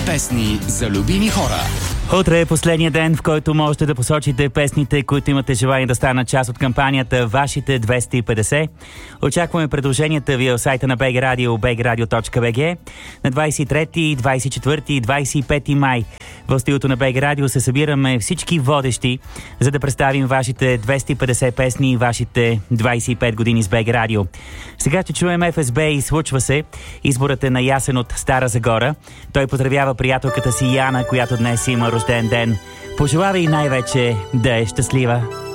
Песни за любими хора. Утре е последния ден, в който можете да посочите песните, които имате желание да станат част от кампанията Вашите 250. Очакваме предложенията ви в сайта на BG Radio, bgradio.bg. На 23, 24 и 25 май в студиото на BG Radio се събираме всички водещи, за да представим вашите 250 песни и вашите 25 години с BG Radio. Сега ще чуем ФСБ и Случва се. Изборът е на Ясен от Стара Загора. Той поздравява приятелката си Яна, която днес има рожден ден. Пожелава и най-вече да е щастлива.